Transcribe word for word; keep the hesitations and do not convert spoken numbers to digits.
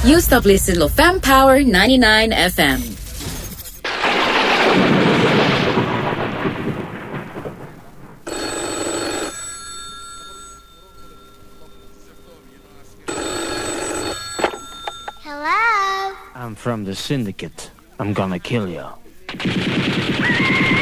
You stop listening to Fam Power ninety-nine F M. Hello? I'm from the syndicate. I'm gonna kill you.